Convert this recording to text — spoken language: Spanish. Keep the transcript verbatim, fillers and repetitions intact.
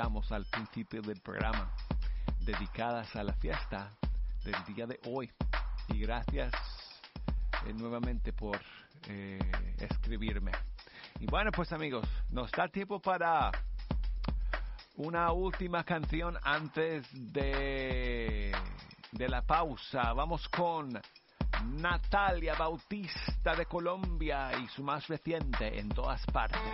Vamos al principio del programa, dedicadas a la fiesta del día de hoy. Y gracias eh, nuevamente por eh, escribirme. Y bueno, pues amigos, nos da tiempo para una última canción antes de, de la pausa. Vamos con Natalia Bautista de Colombia y su más reciente, En Todas Partes.